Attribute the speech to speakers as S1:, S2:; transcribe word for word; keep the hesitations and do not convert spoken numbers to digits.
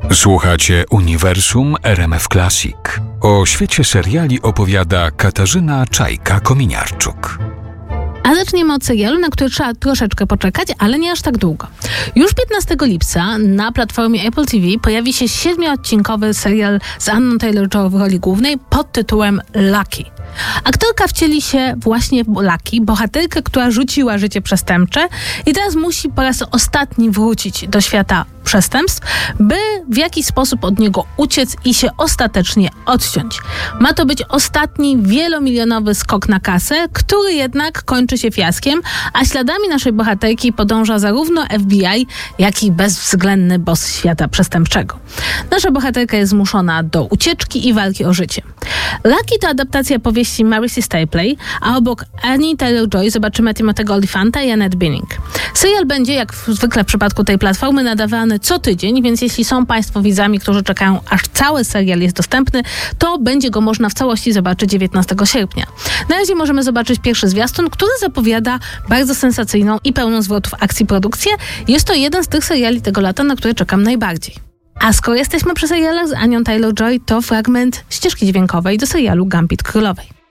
S1: Słuchacie Uniwersum R M F Classic. O świecie seriali opowiada Katarzyna Czajka-Kominiarczuk.
S2: A zaczniemy od serialu, na który trzeba troszeczkę poczekać, ale nie aż tak długo. Już piętnastego lipca na platformie Apple T V pojawi się siedmioodcinkowy serial z Anną Taylor-Joy w roli głównej pod tytułem Lucky. Aktorka wcieli się właśnie w Lucky, bohaterkę, która rzuciła życie przestępcze i teraz musi po raz ostatni wrócić do świata przestępstw, by w jakiś sposób od niego uciec i się ostatecznie odciąć. Ma to być ostatni wielomilionowy skok na kasę, który jednak kończy się fiaskiem, a śladami naszej bohaterki podąża zarówno F B I, jak i bezwzględny boss świata przestępczego. Nasza bohaterka jest zmuszona do ucieczki i walki o życie. Lucky to adaptacja powieści Maurice Stapley, a obok Annie Taylor-Joy zobaczymy Timothy'ego Olyphanta i Annette Bening. Serial będzie, jak zwykle w przypadku tej platformy, nadawany co tydzień, więc jeśli są Państwo widzami, którzy czekają, aż cały serial jest dostępny, to będzie go można w całości zobaczyć dziewiętnastego sierpnia. Na razie możemy zobaczyć pierwszy zwiastun, który zapowiada bardzo sensacyjną i pełną zwrotów akcji produkcję. Jest to jeden z tych seriali tego lata, na które czekam najbardziej. A skoro jesteśmy przy serialach z Anią Taylor-Joy, to fragment ścieżki dźwiękowej do serialu Gambit Królowej.